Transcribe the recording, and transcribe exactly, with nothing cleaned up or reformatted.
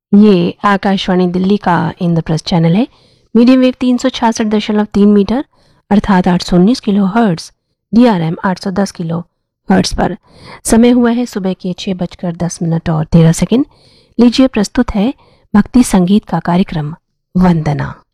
ये आकाशवाणी दिल्ली का इंद्रप्रस्थ चैनल है। मीडियम वेव तीन सौ छियासठ दशमलव तीन मीटर अर्थात आठ सौ उन्नीस kilo hertz, D R M आठ सौ दस किलो हर्ट्स पर। समय हुआ है सुबह के छः बजकर दस मिनट और तेरह सेकंड। लीजिए प्रस्तुत है भक्ति संगीत का कार्यक्रम वंदना।